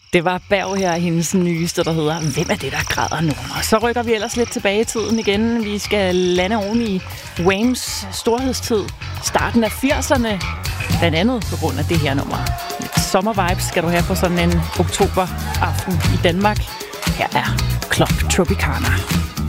Det var Berg her, hendes nyeste, der hedder Hvem er det, der græder nu? Og så rykker vi ellers lidt tilbage i tiden igen. Vi skal lande oven i Whames storhedstid. Starten af 80'erne. Blandt andet på grund af det her nummer. Lidt sommervibes skal du have på sådan en oktoberaften i Danmark. Her er Club Tropicana.